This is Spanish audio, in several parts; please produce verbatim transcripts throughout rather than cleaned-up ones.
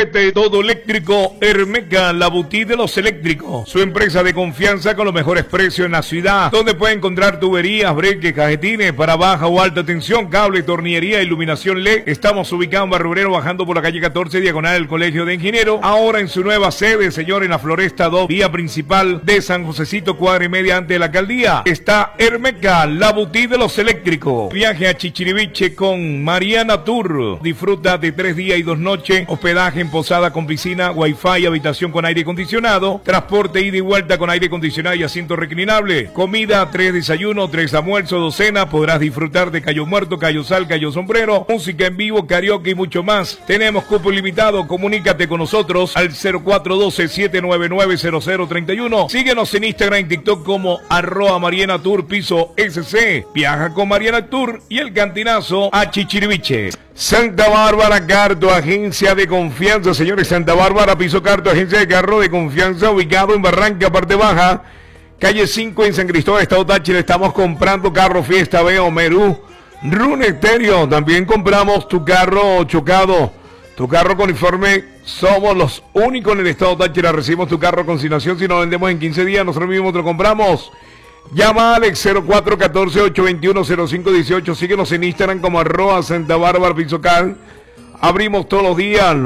Retrete todo eléctrico, Hermeca, la boutique de los eléctricos. Su empresa de confianza con los mejores precios en la ciudad, donde puede encontrar tuberías, breques, cajetines para baja o alta tensión, cable, tornillería, iluminación L E D. Estamos ubicados en Barrio Obrero, bajando por la calle catorce, diagonal del Colegio de Ingenieros. Ahora en su nueva sede, señor, en la Floresta dos, vía principal de San Josecito, cuadra y media antes de la alcaldía. Está Hermeca, la boutique de los eléctricos. Viaje a Chichiriviche con Mariana Tour. Disfruta de tres días y dos noches. Hospedaje en posada con piscina, wifi, habitación con aire acondicionado. Transporte ida y vuelta con aire acondicionado y asiento reclinable. Comida, tres desayunos, tres almuerzos, dos cenas. Podrás disfrutar de Cayo Muerto, Cayo Sal, Cayo Sombrero. Música en vivo, karaoke y mucho más. Tenemos cupo ilimitado. Comunícate con nosotros al cero cuatro uno dos, siete nueve nueve, cero cero tres uno. Síguenos en Instagram y TikTok como arroba Mariana Tour piso S C. Viaja con Mariana Tour y el cantinazo a Chichiriviche. Santa Bárbara Carto, agencia de confianza, señores. Santa Bárbara Piso Carto, agencia de carro de confianza, ubicado en Barranca, parte baja, calle cinco en San Cristóbal, Estado Táchira. Estamos comprando carro Fiesta, Veo, Merú, Rune Estéreo. También compramos tu carro chocado, tu carro con informe. Somos los únicos en el Estado Táchira. Recibimos tu carro a consignación. Si no vendemos en quince días, nosotros mismos te lo compramos. Llama a Alex cero cuatro uno cuatro, ocho dos uno, cero cinco uno ocho. Síguenos en Instagram como arroba Santa Bárbara Pisocal. Abrimos todos los días.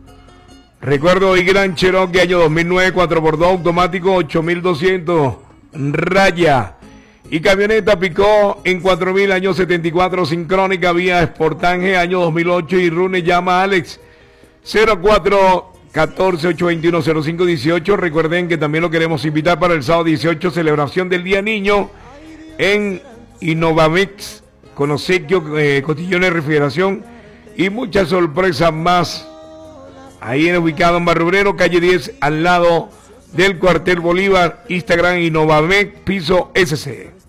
Recuerdo hoy Gran Cherokee año dos mil nueve, cuatro por dos automático, ocho mil doscientos raya. Y camioneta Picó en cuatro mil año setenta y cuatro sincrónica vía Sportange año dos mil ocho. Y Rune llama a Alex cero cuatro catorce, ocho veintiuno, cero cinco dieciocho. Recuerden que también lo queremos invitar para el sábado dieciocho, celebración del Día Niño en Innovamix, con obsequio, eh, cotillones de refrigeración y muchas sorpresas más. Ahí en ubicado en Barrio Obrero, calle diez, al lado del cuartel Bolívar. Instagram Innovamex piso S C.